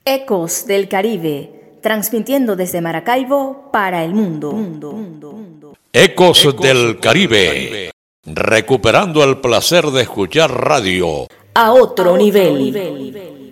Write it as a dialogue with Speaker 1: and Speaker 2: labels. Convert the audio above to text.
Speaker 1: Ecos del Caribe, transmitiendo desde Maracaibo para el mundo.
Speaker 2: Ecos del Caribe, recuperando el placer de escuchar radio
Speaker 1: A otro nivel.